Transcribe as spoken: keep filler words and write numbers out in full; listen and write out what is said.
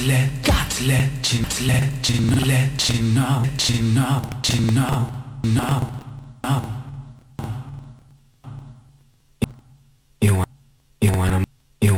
to let, got to let you, to let you know, let you know, you know, you know, know.